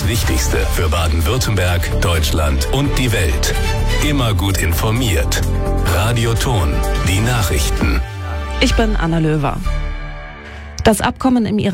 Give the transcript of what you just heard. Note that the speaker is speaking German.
das Wichtigste für Baden-Württemberg, Deutschland und die Welt. Immer gut informiert. Radio Thon, die Nachrichten. Ich bin Anna Löwer. Das Abkommen im